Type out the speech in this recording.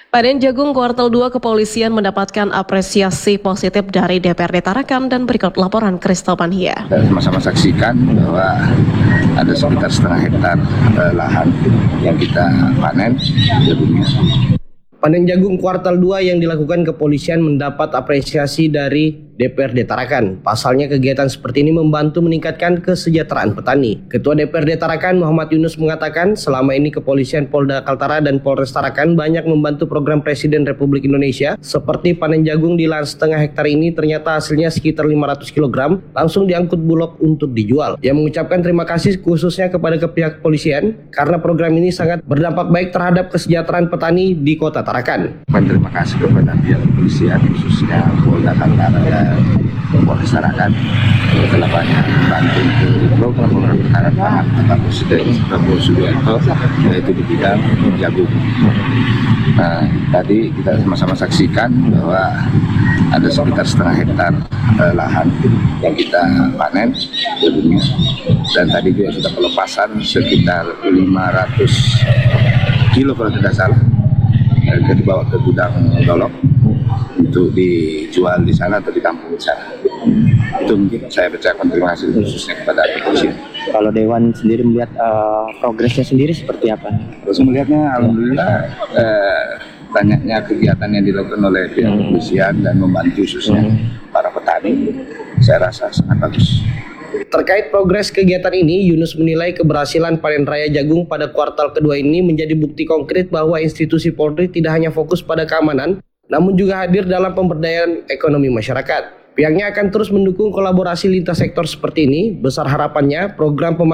Panen Jagung kuartal 2 kepolisian mendapatkan apresiasi positif dari DPRD Tarakan dan berikut laporan Kristal Panhia. Sama-sama saksikan bahwa ada sekitar setengah hektar lahan yang kita panen jagungnya. Panen jagung kuartal 2 yang dilakukan kepolisian mendapat apresiasi dari DPRD Tarakan. Pasalnya kegiatan seperti ini membantu meningkatkan kesejahteraan petani. Ketua DPRD Tarakan Muhammad Yunus mengatakan selama ini kepolisian Polda Kaltara dan Polres Tarakan banyak membantu program Presiden Republik Indonesia seperti panen jagung di lahan setengah hektar ini ternyata hasilnya sekitar 500 kg langsung diangkut Bulog untuk dijual. Ia mengucapkan terima kasih khususnya kepada pihak kepolisian karena program ini sangat berdampak baik terhadap kesejahteraan petani di Kota Tarakan. Terima kasih kepada pihak kepolisian khususnya Polda Kaltara dan Polres Tarakan telah banyak membantu program perkara Bapak Presiden Prabowo Subianto yaitu di bidang jagung. Nah, tadi kita sama-sama saksikan bahwa ada sekitar setengah hektar lahan yang kita panen jagungnya, dan tadi juga sudah pelepasan sekitar 500 kilo kalau tidak salah, dibawa ke gudang Dolok untuk dijual di sana atau ditampung di sana. Itu mungkin saya ucapkan terima kasih khususnya kepada kepolisian. Kalau Dewan sendiri melihat progresnya sendiri seperti apa? Terus melihatnya alhamdulillah banyaknya kegiatan yang dilakukan oleh pihak kepolisian dan membantu khususnya para petani, saya rasa sangat bagus. Terkait progres kegiatan ini, Yunus menilai keberhasilan panen raya jagung pada kuartal kedua ini menjadi bukti konkret bahwa institusi Polri tidak hanya fokus pada keamanan, namun juga hadir dalam pemberdayaan ekonomi masyarakat. Pihaknya akan terus mendukung kolaborasi lintas sektor seperti ini. Besar harapannya program